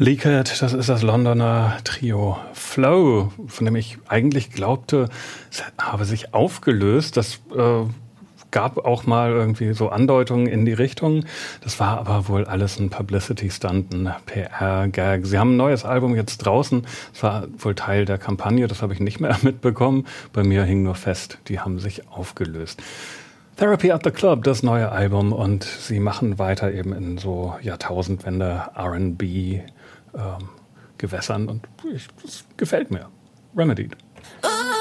Leaked, das ist das Londoner Trio Flow, von dem ich eigentlich glaubte, es habe sich aufgelöst. Das gab auch mal irgendwie so Andeutungen in die Richtung. Das war aber wohl alles ein Publicity-Stunt, ein PR-Gag. Sie haben ein neues Album jetzt draußen. Das war wohl Teil der Kampagne, das habe ich nicht mehr mitbekommen. Bei mir hing nur fest, die haben sich aufgelöst. Therapy at the Club, das neue Album, und sie machen weiter eben in so Jahrtausendwende R&B Gewässern und das gefällt mir. Remedied.